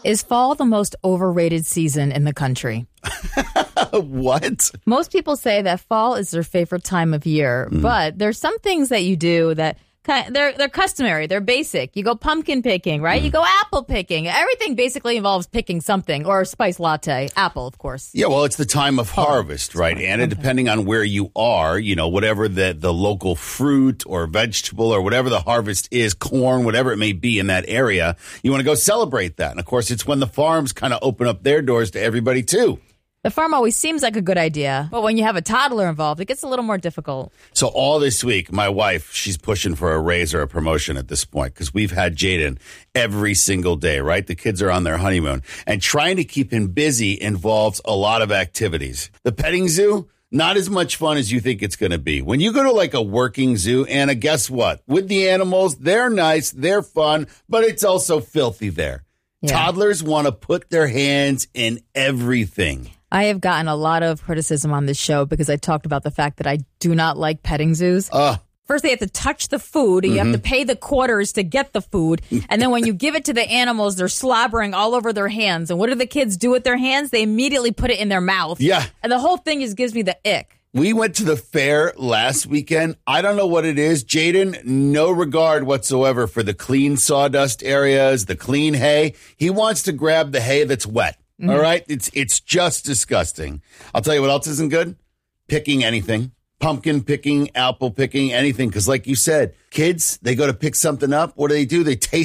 Is fall the most overrated season in the country? What? Most people say that fall is their favorite time of year, but there's some things that you do that they're customary, they're basic. You go pumpkin picking, right? You go apple picking. Everything basically involves picking something, or a spice latte. Apple, of course. Yeah, well, it's the time of harvest, right, Anna? Okay. Depending on where you are, whatever the local fruit or vegetable or whatever the harvest is, corn, whatever it may be in that area, you want to go celebrate that. And, of course, it's when the farms kind of open up their doors to everybody, too. The farm always seems like a good idea, but when you have a toddler involved, it gets a little more difficult. So all this week, my wife, she's pushing for a raise or a promotion at this point because we've had Jaden every single day, right? The kids are on their honeymoon. And trying to keep him busy involves a lot of activities. The petting zoo, not as much fun as you think it's going to be. When you go to like a working zoo, Anna, guess what? With the animals, they're nice, they're fun, but it's also filthy there. Yeah. Toddlers want to put their hands in everything. I have gotten a lot of criticism on this show because I talked about the fact that I do not like petting zoos. First, they have to touch the food, and you have to pay the quarters to get the food. And then when you give it to the animals, they're slobbering all over their hands. And what do the kids do with their hands? They immediately put it in their mouth. Yeah. And the whole thing just gives me the ick. We went to the fair last weekend. I don't know what it is. Jaden, no regard whatsoever for the clean sawdust areas, the clean hay. He wants to grab the hay that's wet. Mm-hmm. All right? It's just disgusting. I'll tell you what else isn't good. Picking anything. Pumpkin picking, apple picking, anything. Because like you said, kids, they go to pick something up. What do? They taste